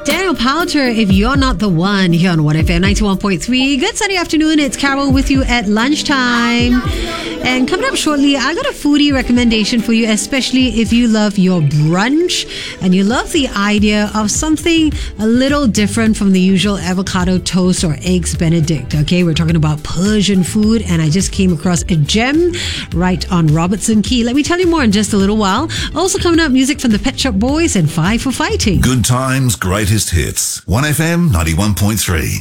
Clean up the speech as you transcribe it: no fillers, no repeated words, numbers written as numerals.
Daniel Powter, If You're Not the One, here on 1FM 91.3. Good Sunday afternoon. It's Carol with you at lunchtime. And coming up shortly, I got a foodie recommendation for you, especially if you love your brunch and you love the idea of something a little different from the usual avocado toast or eggs Benedict. Okay, we're talking about Persian food, and I just came across a gem right on Robertson Quay. Let me tell you more in just a little while. Also coming up, music from the Pet Shop Boys and Five for Fighting. Good times, greatest hits. 1FM 91.3.